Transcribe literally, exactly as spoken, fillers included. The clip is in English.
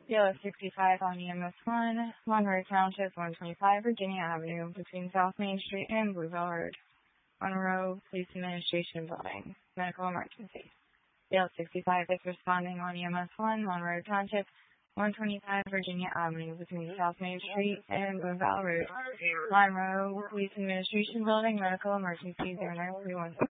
Yellow sixty-five on E M S one, Monroe Township, one twenty-five Virginia Avenue, between South Main Street and Bluebell Road. Monroe Police Administration Building. Medical emergency. Yellow sixty-five is responding on E M S one, Monroe Township, one twenty-five Virginia Avenue, between South Main Street and Bluebell Road. Monroe Police Administration Building. Medical emergency. zero nine three one.